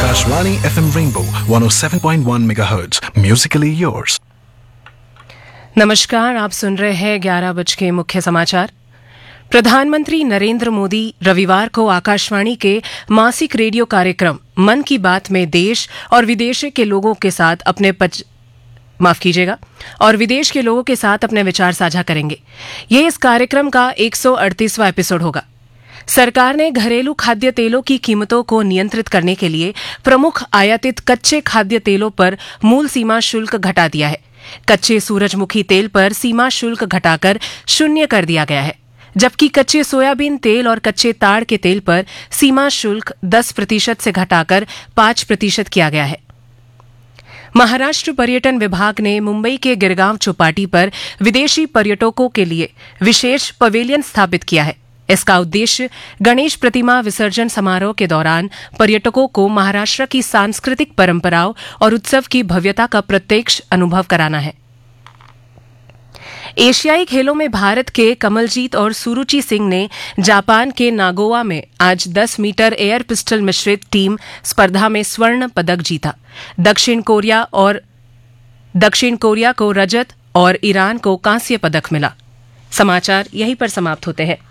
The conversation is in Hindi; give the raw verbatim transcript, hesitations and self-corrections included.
Akashvani F M Rainbow one oh seven point one megahertz. Musically yours. नमस्कार, आप सुन रहे हैं ग्यारह बज के मुख्य समाचार। प्रधानमंत्री नरेंद्र मोदी रविवार को आकाशवाणी के मासिक रेडियो कार्यक्रम मन की बात में देश और विदेश के लोगों के साथ अपने पच... माफ कीजिएगा और विदेश के लोगों के साथ अपने विचार साझा करेंगे। ये इस कार्यक्रम का एक सौ अड़तीसवां एपिसोड होगा। सरकार ने घरेलू खाद्य तेलों की कीमतों को नियंत्रित करने के लिए प्रमुख आयातित कच्चे खाद्य तेलों पर मूल सीमा शुल्क घटा दिया है। कच्चे सूरजमुखी तेल पर सीमा शुल्क घटाकर शून्य कर दिया गया है, जबकि कच्चे सोयाबीन तेल और कच्चे ताड़ के तेल पर सीमा शुल्क दस प्रतिशत से घटाकर पांच प्रतिशत किया गया है। महाराष्ट्र पर्यटन विभाग ने मुंबई के गिरगांव चौपाटी पर विदेशी पर्यटकों के लिए विशेष पवेलियन स्थापित किया है। इसका उद्देश्य गणेश प्रतिमा विसर्जन समारोह के दौरान पर्यटकों को महाराष्ट्र की सांस्कृतिक परंपराओं और उत्सव की भव्यता का प्रत्यक्ष अनुभव कराना है। एशियाई खेलों में भारत के कमलजीत और सुरुचि सिंह ने जापान के नागोया में आज दस मीटर एयर पिस्टल मिश्रित टीम स्पर्धा में स्वर्ण पदक जीता। दक्षिण कोरिया और दक्षिण कोरिया को रजत और ईरान को कांस्य पदक मिला। समाचार यहीं पर समाप्त होते हैं।